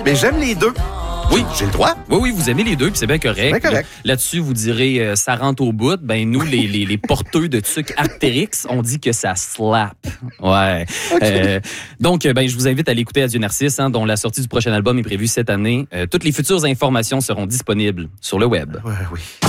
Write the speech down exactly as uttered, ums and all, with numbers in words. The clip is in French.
Mais j'aime les deux. Oui. J'ai le droit. Oui, oui, vous aimez les deux, puis c'est bien correct. Bien correct. Là, là-dessus, vous direz, euh, ça rentre au bout. Ben, nous, les, les, les porteux de trucs Arc'teryx, on dit que ça slap. Ouais. Okay. Euh, donc, ben, je vous invite à l'écouter Adieu Narcisse, hein, dont la sortie du prochain album est prévue cette année. Euh, toutes les futures informations seront disponibles sur le web. Ouais, oui.